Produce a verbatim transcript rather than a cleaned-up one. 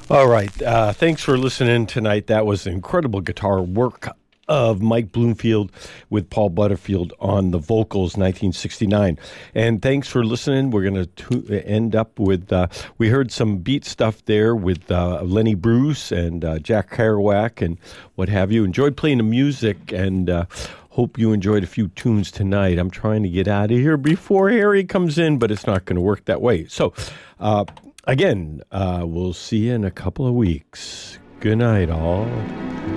All right. Uh, thanks for listening tonight. That was incredible guitar work of Mike Bloomfield with Paul Butterfield on the vocals, nineteen sixty-nine. And thanks for listening. We're going to end up with, uh, we heard some beat stuff there with uh, Lenny Bruce and uh, Jack Kerouac and what have you. Enjoyed playing the music and uh, hope you enjoyed a few tunes tonight. I'm trying to get out of here before Harry comes in, but it's not going to work that way. So, uh, again, uh, we'll see you in a couple of weeks. Good night, all.